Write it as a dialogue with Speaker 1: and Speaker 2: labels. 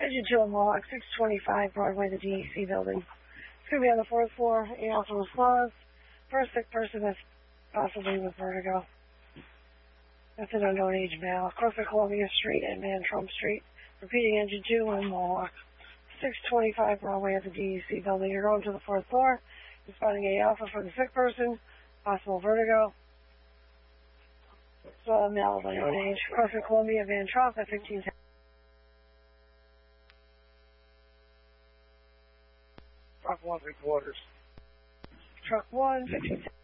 Speaker 1: Engine 2 unlock, 625 Broadway, the DEC building. It's going to be on the 4th floor. A also response. First sick person that's possibly with vertigo. That's an unknown age male. Across the Columbia Street and Van Trump Street. Repeating engine 2 unlock, 625 Broadway at the DEC building. You're going to the 4th floor. Responding A alpha for the sick person. Possible vertigo. So male of unknown age. Across the Columbia Van Trump at 1510.
Speaker 2: Truck 1, 3 quarters.
Speaker 1: Truck 1, 1510.